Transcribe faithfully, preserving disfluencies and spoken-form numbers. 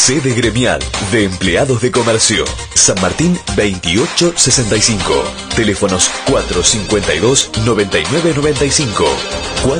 Sede gremial de empleados de comercio. San Martín veintiocho sesenta y cinco. Teléfonos cuatro cincuenta y dos, noventa y nueve noventa y cinco.